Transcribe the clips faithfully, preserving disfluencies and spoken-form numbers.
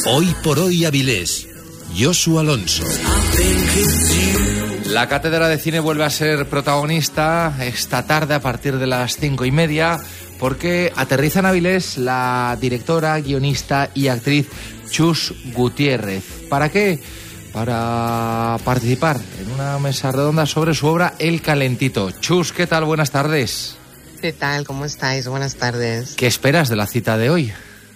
Hoy por hoy Avilés, Josu Alonso. La Cátedra de Cine vuelve a ser protagonista esta tarde a partir de las cinco y media, porque aterriza en Avilés la directora, guionista y actriz Chus Gutiérrez. ¿Para qué? Para participar en una mesa redonda sobre su obra El Calentito. Chus, ¿qué tal? Buenas tardes. ¿Qué tal? ¿Cómo estáis? Buenas tardes. ¿Qué esperas de la cita de hoy?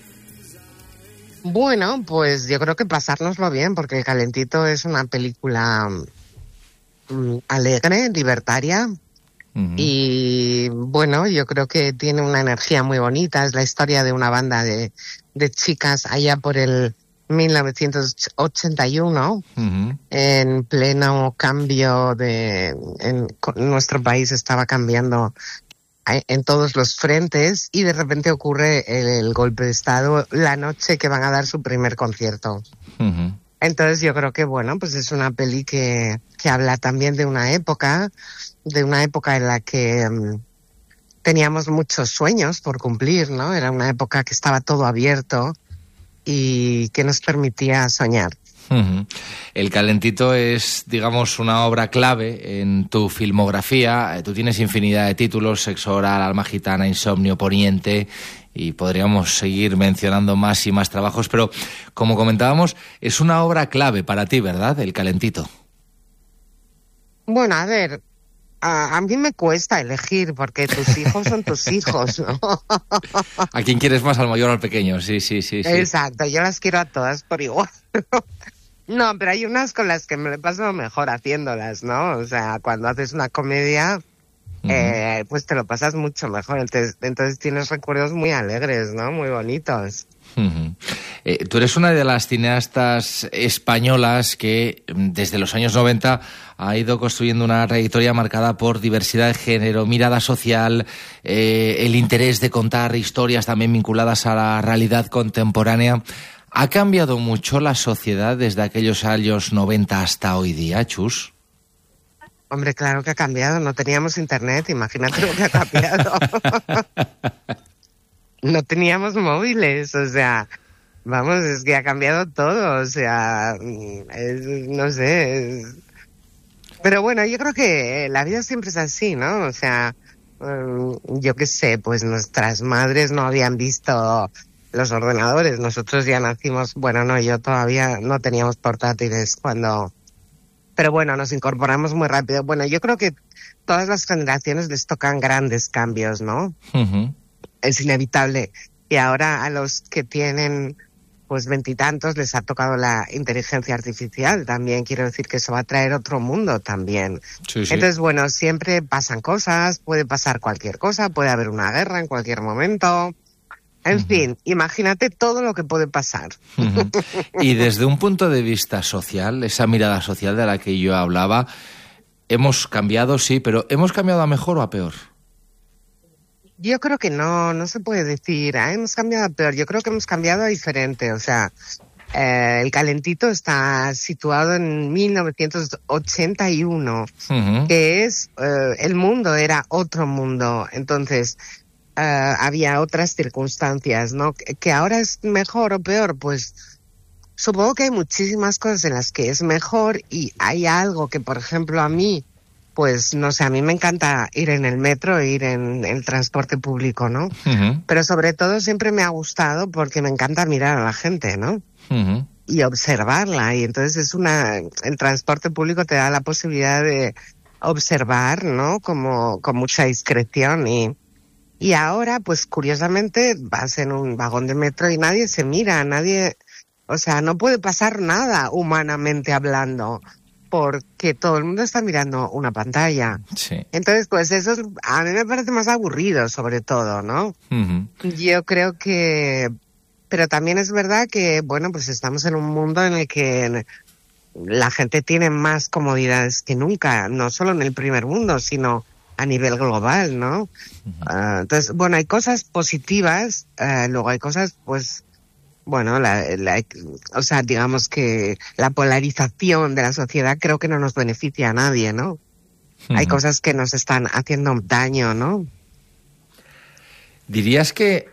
Bueno, pues yo creo que pasárnoslo bien, porque El Calentito es una película um, alegre, libertaria, uh-huh. y bueno, yo creo que tiene una energía muy bonita. Es la historia de una banda de, de chicas allá por el mil novecientos ochenta y uno, uh-huh. en pleno cambio de... En, nuestro país estaba cambiando en todos los frentes, y de repente ocurre el, el golpe de estado la noche que van a dar su primer concierto. Uh-huh. Entonces yo creo que, bueno, pues es una peli que, que habla también de una época, de una época en la que um, teníamos muchos sueños por cumplir, ¿no? Era una época que estaba todo abierto y que nos permitía soñar. Uh-huh. El Calentito es, digamos, una obra clave en tu filmografía. Tú tienes infinidad de títulos: Sexo Oral, Alma Gitana, Insomnio, Poniente, y podríamos seguir mencionando más y más trabajos, pero como comentábamos, es una obra clave para ti, ¿verdad? El Calentito. Bueno, a ver, a, a mí me cuesta elegir, porque tus hijos son tus hijos, ¿no? ¿A quién quieres más, al mayor o al pequeño? Sí, sí, sí, sí. Exacto, yo las quiero a todas por igual. No, pero hay unas con las que me lo paso mejor haciéndolas, ¿no? O sea, cuando haces una comedia, uh-huh. eh, pues te lo pasas mucho mejor. Entonces, entonces tienes recuerdos muy alegres, ¿no? Muy bonitos. Uh-huh. Eh, tú eres una de las cineastas españolas que desde los años noventa ha ido construyendo una trayectoria marcada por diversidad de género, mirada social, eh, el interés de contar historias también vinculadas a la realidad contemporánea. ¿Ha cambiado mucho la sociedad desde aquellos años noventa hasta hoy día, Chus? Hombre, claro que ha cambiado. No teníamos internet, imagínate lo que ha cambiado. No teníamos móviles, o sea, vamos, es que ha cambiado todo, o sea, es, no sé. Es... Pero bueno, yo creo que la vida siempre es así, ¿no? O sea, um, yo qué sé, pues nuestras madres no habían visto los ordenadores. Nosotros ya nacimos, bueno, no, yo todavía no teníamos portátiles cuando... Pero bueno, nos incorporamos muy rápido. Bueno, yo creo que todas las generaciones les tocan grandes cambios, ¿no? Uh-huh. Es inevitable. Y ahora a los que tienen, pues, veintitantos les ha tocado la inteligencia artificial también. Quiero decir que eso va a traer otro mundo también. Sí, sí. Entonces, bueno, siempre pasan cosas, puede pasar cualquier cosa, puede haber una guerra en cualquier momento... En uh-huh. fin, imagínate todo lo que puede pasar. Uh-huh. Y desde un punto de vista social, esa mirada social de la que yo hablaba, hemos cambiado, sí, pero ¿hemos cambiado a mejor o a peor? Yo creo que no, no se puede decir, ¿eh? Hemos cambiado a peor. Yo creo que hemos cambiado a diferente. O sea, eh, El Calentito está situado en mil novecientos ochenta y uno, uh-huh. que es, eh, el mundo era otro mundo. Entonces... Uh, había otras circunstancias, ¿no? Que ahora es mejor o peor, pues supongo que hay muchísimas cosas en las que es mejor, y hay algo que, por ejemplo, a mí, pues no sé, a mí me encanta ir en el metro, ir en el transporte público, ¿no? Uh-huh. Pero sobre todo siempre me ha gustado porque me encanta mirar a la gente, ¿no? Uh-huh. Y observarla, y entonces es una... El transporte público te da la posibilidad de observar, ¿no? Como con mucha discreción. y Y ahora, pues curiosamente, vas en un vagón de metro y nadie se mira, nadie, o sea, no puede pasar nada humanamente hablando, porque todo el mundo está mirando una pantalla. Sí. Entonces, pues eso es, a mí me parece más aburrido, sobre todo, ¿no? Uh-huh. Yo creo que, pero también es verdad que, bueno, pues estamos en un mundo en el que la gente tiene más comodidades que nunca, no solo en el primer mundo, sino a nivel global, ¿no? Uh-huh. Uh, entonces, bueno, hay cosas positivas, uh, luego hay cosas, pues, bueno, la, la, o sea, digamos que la polarización de la sociedad creo que no nos beneficia a nadie, ¿no? Uh-huh. Hay cosas que nos están haciendo daño, ¿no? ¿Dirías que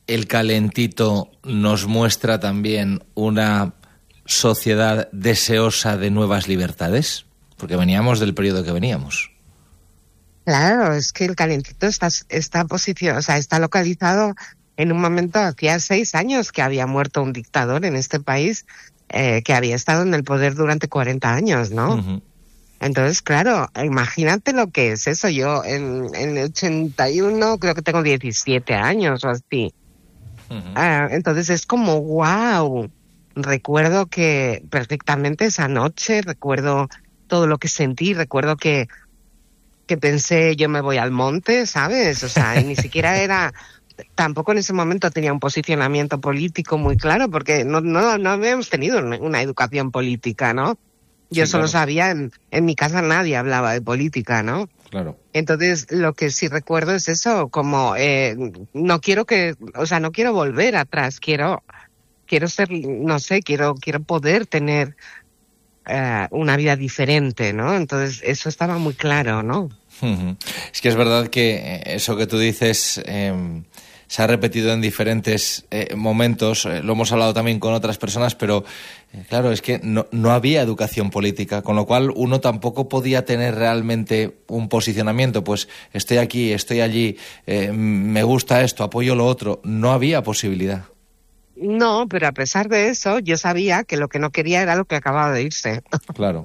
el calentito nos muestra también una sociedad deseosa de nuevas libertades? Porque veníamos del periodo que veníamos. Claro, es que el calentito está, está posición, o sea, está localizado en un momento, hacía seis años que había muerto un dictador en este país, eh, que había estado en el poder durante cuarenta años, ¿no? Uh-huh. Entonces, claro, imagínate lo que es eso. Yo en, en el ochenta y uno creo que tengo diecisiete años o así. Uh-huh. Ah, entonces es como, wow. Recuerdo que perfectamente esa noche, recuerdo todo lo que sentí, recuerdo que, que pensé yo me voy al monte, ¿sabes? O sea, y ni siquiera era... Tampoco en ese momento tenía un posicionamiento político muy claro, porque no, no, no habíamos tenido una educación política, ¿no? Yo sí, solo claro. sabía, en, en mi casa nadie hablaba de política, ¿no? Claro. Entonces, lo que sí recuerdo es eso, como, eh, no quiero que, o sea, no quiero volver atrás, quiero, quiero ser, no sé, quiero, quiero poder tener uh, una vida diferente, ¿no? Entonces, eso estaba muy claro, ¿no? Uh-huh. Es que es verdad que eso que tú dices... Eh... se ha repetido en diferentes eh, momentos, eh, lo hemos hablado también con otras personas, pero eh, claro, es que no, no había educación política, con lo cual uno tampoco podía tener realmente un posicionamiento, pues estoy aquí, estoy allí, eh, me gusta esto, apoyo lo otro, no había posibilidad. No, pero a pesar de eso, yo sabía que lo que no quería era lo que acababa de irse. Claro.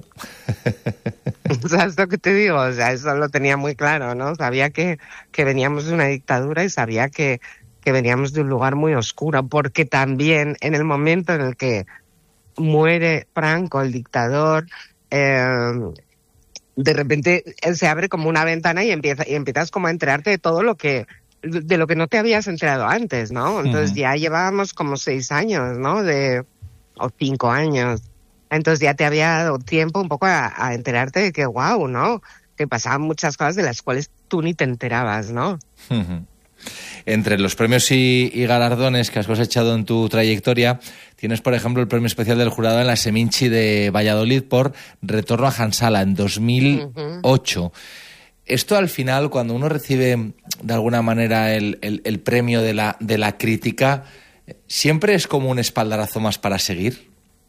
¿Sabes lo que te digo? O sea, eso lo tenía muy claro, ¿no? Sabía que, que veníamos de una dictadura y sabía que, que veníamos de un lugar muy oscuro, porque también en el momento en el que muere Franco, el dictador, eh, de repente se abre como una ventana y, empieza, y empiezas como a enterarte de todo lo que... de lo que no te habías enterado antes, ¿no? Entonces uh-huh. ya llevábamos como seis años, ¿no? De, o cinco años. Entonces ya te había dado tiempo un poco a, a enterarte de que, wow, ¿no? Que pasaban muchas cosas de las cuales tú ni te enterabas, ¿no? Uh-huh. Entre los premios y, y galardones que has cosechado en tu trayectoria, tienes, por ejemplo, el premio especial del jurado en la Seminci de Valladolid por Retorno a Jansala en dos mil ocho. Uh-huh. Esto al final, cuando uno recibe de alguna manera el, el, el premio de la, de la crítica, ¿siempre es como un espaldarazo más para seguir?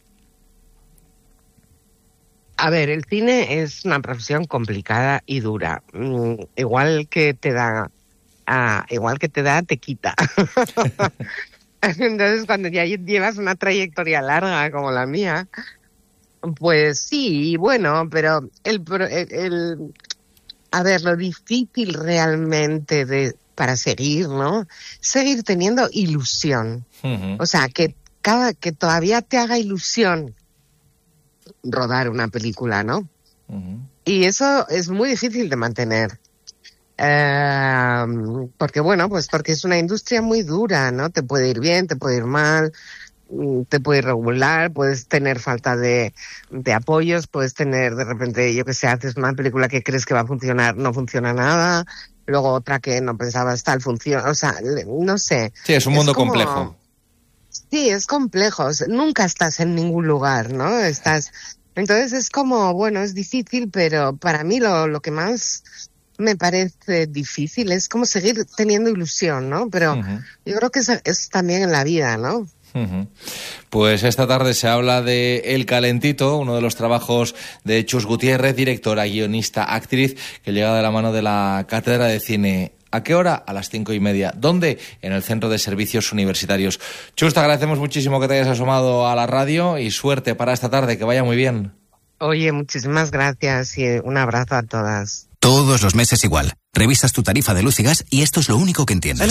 A ver, el cine es una profesión complicada y dura. Mm, igual que te da, ah, igual que te da, te quita. Entonces, cuando ya llevas una trayectoria larga como la mía, pues sí, bueno, pero el... el, el A ver, lo difícil realmente de para seguir, ¿no? Seguir teniendo ilusión. Uh-huh. O sea, que cada que todavía te haga ilusión rodar una película, ¿no? Uh-huh. Y eso es muy difícil de mantener. Eh, porque, bueno, pues porque es una industria muy dura, ¿no? Te puede ir bien, te puede ir mal, te puede ir regular, puedes tener falta de, de apoyos, puedes tener de repente, yo que sé, haces una película que crees que va a funcionar, no funciona nada, luego otra que no pensabas tal funciona, o sea, no sé. Sí, es un mundo es como, complejo. Sí, es complejo, nunca estás en ningún lugar, ¿no? Estás, entonces es como, bueno, es difícil, pero para mí lo, lo que más me parece difícil es como seguir teniendo ilusión, ¿no? Pero uh-huh. yo creo que es, es también en la vida, ¿no? Uh-huh. Pues esta tarde se habla de El Calentito, uno de los trabajos de Chus Gutiérrez, directora, guionista, actriz, que llega de la mano de la Cátedra de Cine. ¿A qué hora? A las cinco y media. ¿Dónde? En el Centro de Servicios Universitarios. Chus, te agradecemos muchísimo que te hayas asomado a la radio y suerte para esta tarde, que vaya muy bien. Oye, muchísimas gracias y un abrazo a todas. Todos los meses igual. Revisas tu tarifa de luz y gas y esto es lo único que entiendes.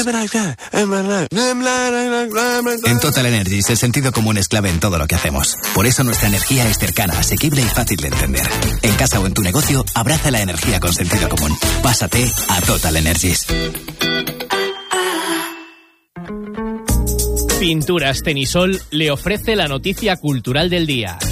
En Total Energies el sentido común es clave en todo lo que hacemos. Por eso nuestra energía es cercana, asequible y fácil de entender. En casa o en tu negocio, abraza la energía con sentido común. Pásate a Total Energies. Pinturas Tenisol le ofrece la noticia cultural del día.